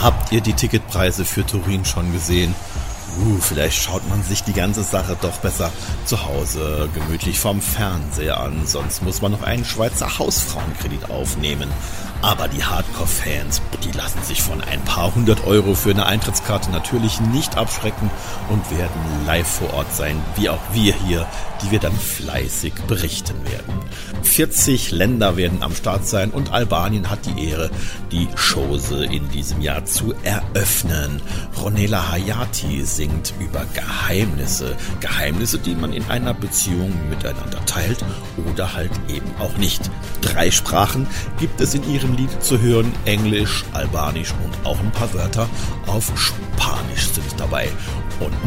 Habt ihr die Ticketpreise für Turin schon gesehen? Vielleicht schaut man sich die ganze Sache doch besser zu Hause gemütlich vom Fernseher an, sonst muss man noch einen Schweizer Hausfrauenkredit aufnehmen. Aber die Hardcore-Fans, die lassen sich von ein paar 100 € für eine Eintrittskarte natürlich nicht abschrecken und werden live vor Ort sein, wie auch wir hier, die wir dann fleißig berichten werden. 40 Länder werden am Start sein und Albanien hat die Ehre, die Chose in diesem Jahr zu eröffnen. Ronela Hayati singt über Geheimnisse, die man in einer Beziehung miteinander teilt oder halt eben auch nicht. 3 Sprachen gibt es in ihrem Lied zu hören, Englisch, Albanisch und auch ein paar Wörter auf Spanisch sind dabei. Und